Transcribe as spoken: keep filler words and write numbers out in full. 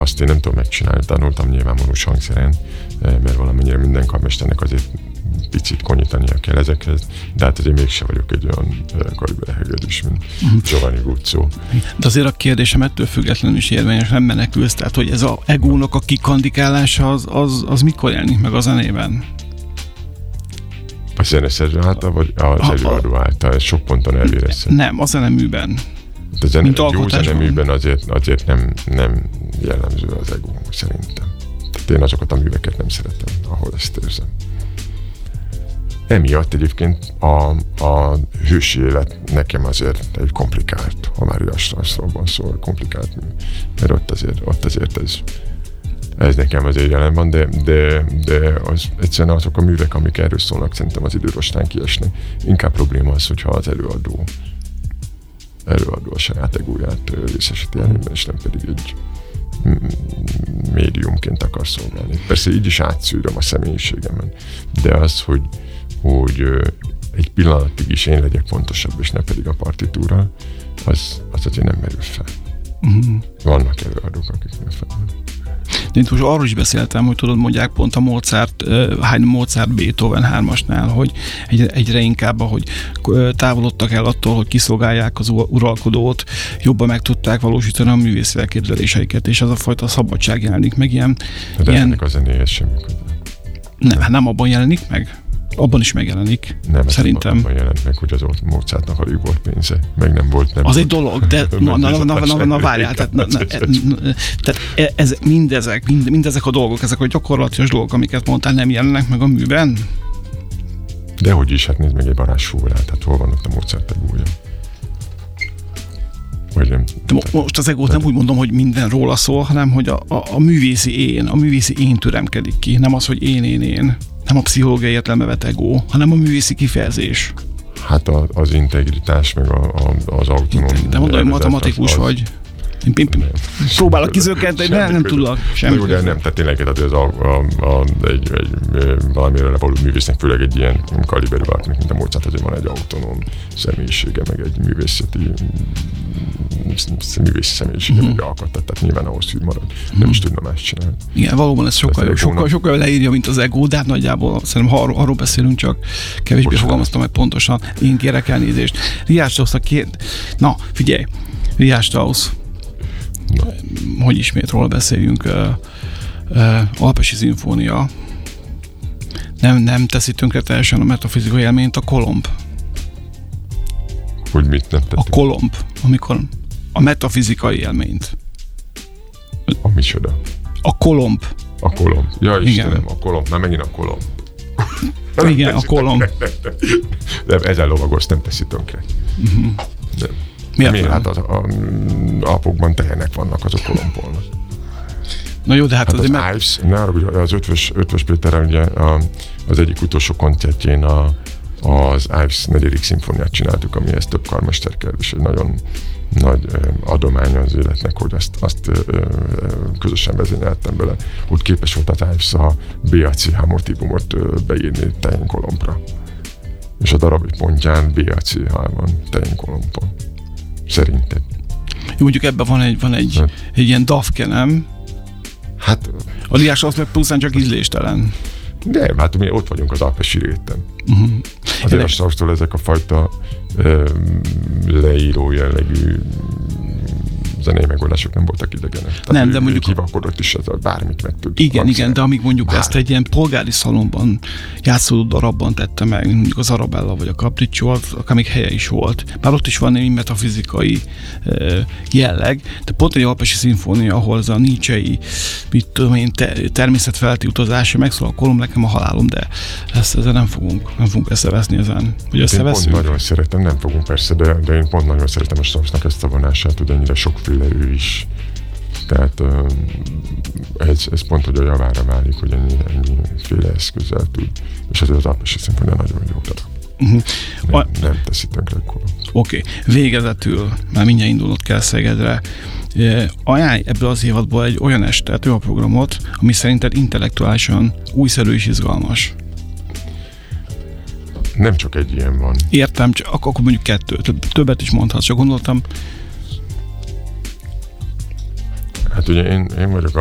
Azt én nem tudom megcsinálni, tanultam nyilvánvalós hangszeren, mert valamennyire minden karmesternek azért picit konyítania kell ezekhez, de hát azért mégse vagyok egy olyan kaliberhegedűs, mint uh-huh. Giovanni Guzzo. De azért a kérdésem ettől függetlenül is érvényes, nem menekülsz, tehát hogy ez az egónak a kikandikálása az, az, az mikor jelenik meg a zenében? A zeneszerző által, vagy az előadó által? Ez sok ponton elvérezhető. Nem, a zeneműben. A zene, jó zeneműben azért, azért nem, nem jellemző az ego, szerintem. Tehát én azokat a műveket nem szeretem, ahol ezt érzem. Emiatt egyébként a, a hősi élet nekem azért egy komplikált, ha már Straussról van szó, komplikált mű. Mert ott azért, ott azért ez, ez nekem azért jelen van, de, de, de az, egyszerűen azok a művek, amik erről szólnak, szerintem az időrostán kiesnek. Inkább probléma az, hogyha az előadó előadó a saját egóját részesíti előben, és nem pedig egy médiumként akar szolgálni. Persze így is átszűröm a személyiségemen, de az, hogy, hogy egy pillanatig is én legyek fontosabb, és ne pedig a partitúra, az, az azért nem merül fel. Uh-huh. Vannak előadók, akik nem felmerül. Én most arról is beszéltem, hogy tudod, mondják pont a Mozart, hány Mozart Beethoven hármasnál, hogy egyre, egyre inkább, ahogy távolodtak el attól, hogy kiszolgálják az uralkodót, jobban meg tudták valósítani a művészi elképzeléseiket, és az a fajta szabadság jelenik meg ilyen... De ilyen... ennek a zenéhez semmi köze. Nem, hát nem abban jelenik meg? Abban is megjelenik. Nem, szerintem. Abban jelent meg, hogy az ott Mozartnak alig volt pénze, meg nem volt. Nem az volt. Egy dolog, de na, na, na, na, na, na várjál, tehát, na, na, tehát ez, mindezek, mind, mindezek a dolgok, ezek a gyakorlatilag dolgok, amiket mondtál, nem jelennek meg a műben? Dehogy is, hát nézd meg egy varázssúrát, hát hol van ott a Mozart egója? Vagy nem. De most az egót nem úgy mondom, hogy minden róla szól, hanem hogy a, a, a művészi én, a művészi én türemkedik ki, nem az, hogy én, én, én. Nem a pszichológiai értelme vett ego, hanem a művészi kifejezés. Hát a, az integritás, meg a, a, az autonóm... De mondom, hogy matematikus az, vagy. Én, én, én próbálok kizökkenteni, de nem, nem tudlak semmi. Jó, de nem, tehát tényleg tehát az a, a, a, egy, egy, valamire levaló művésznek, főleg egy ilyen kaliberű valakinek, mint a Mozart, azért van egy autonóm személyisége, meg egy művészeti művészi személyisége, meg alkottat, tehát nyilván ahhoz hűd marad. Nem mm. is tudna más csinálni. Igen, valóban ez sokkal, ez sokkal, sokkal leírja, mint az ego, de hát nagyjából szerintem ha arról, arról beszélünk, csak kevésbé Bocsánat. fogalmaztam meg pontosan. Én kérek elnézést. Richard Strauss a két... Na, figyelj, Richard Strauss. Na. Hogy ismét róla beszéljünk, uh, uh, Alpesi szimfónia. Nem, nem teszi tönkre teljesen a metafizikai élményt a kolomb. Hogy mit nem teszi? A kolomb, amikor a metafizikai élményt. A micsoda? A kolomb. A kolomb. Ja, Istenem, a kolomb. Már megint a kolomb. Igen, a kolomb. De ezzel lovagos nem teszi tönkre. Uh-huh. Nem. Miért Miért? Hát az Alpokban tehenek vannak, azok kolompolnak. Na jó, de hát, hát azért... Az Ives, meg... az ötvös, ötvös Péterrel ugye a, az egyik utolsó koncertjén a, az Ives negyedik szimfóniát csináltuk, amihez több karmester kell, és egy nagyon nagy adomány az életnek, hogy azt, azt közösen vezényeltem bele. Úgy képes volt az Ives a bé á cé há motívumot beírni tehén kolompra. És a darab egy pontján bé á cé há van tehén kolompon. Szerinted? Jó, mondjuk ebben van egy, van egy, hát. egy ilyen dafke, nem? Hát... A Liás az meg pluszán csak ízléstelen. De, hát mi ott vagyunk az alpesi réten. Uh-huh. Azért a Strausstól ezek a fajta um, leíró jellegű zenei megoldások nem voltak idegenek. Tehát nem, ő, de mondjuk... Kivakodott is ezzel, bármit meg tud. Igen, igen, de amíg mondjuk Bár. ezt egy ilyen polgári szalonban játszódó darabban tette meg, mondjuk az Arabella vagy a Capriccio, akár még helye is volt. Bár ott is van egy metafizikai uh, jelleg, de pont egy alpesi szimfónia, ahol az a Nietzsche-i, mit tudom én, te, természetfeletti utazása, megszól a kolomb, nekem a halálom, de ezt, ezzel nem fogunk, nem fogunk összeveszni ezen. Hogy összeveszünk? Én pont nagyon szeretem, nem fogunk persze, de, de én pont nagyon szeretem a Straussnak ezt a vonását, hogy ennyire sokféle ő is. Tehát ez, ez pont, hogy a javára válik, hogy ennyi, ennyiféle eszközzel tud. És azért az Alpesi szimfónia nagyon jó darab. Uh-huh. Nem, a... nem teszi tönkre a kolomb. Oké, okay. Végezetül, már mindjárt indulnod kell Szegedre. Ajánlj ebből az évadból egy olyan estet, olyan programot, ami szerinted intellektuálisan újszerű és izgalmas. Nem csak egy ilyen van. Értem, csak, akkor mondjuk kettő. Többet is mondhatsz, csak gondoltam. Hát ugye én, én vagyok